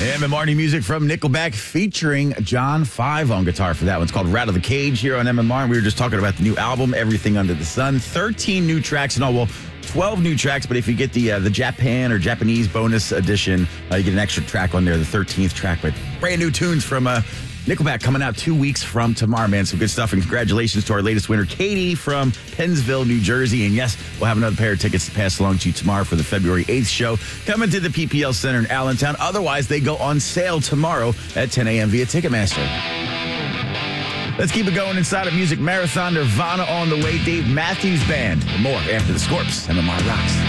And MMR music from Nickelback featuring John 5 on guitar for that one. It's called Rattle the Cage here on MMR. And we were just talking about the new album, Everything Under the Sun. 13 new tracks in all. Well, 12 new tracks, but if you get the Japan or Japanese bonus edition, you get an extra track on there, the 13th track with brand new tunes from Nickelback coming out 2 weeks from tomorrow, man. Some good stuff. And congratulations to our latest winner, Katie from Pennsville, New Jersey. And yes, we'll have another pair of tickets to pass along to you tomorrow for the February 8th show coming to the PPL Center in Allentown. Otherwise, they go on sale tomorrow at 10 a.m. via Ticketmaster. Let's keep it going inside of Music Marathon. Nirvana on the way. Dave Matthews Band. More after the Scorps. MMR rocks.